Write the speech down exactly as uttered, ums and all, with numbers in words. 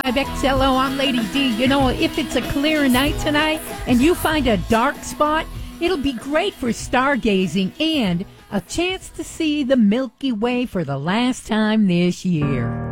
X L O, I'm Lady D. You know, if it's a clear night tonight and you find a dark spot, it'll be great for stargazing and a chance to see the Milky Way for the last time this year.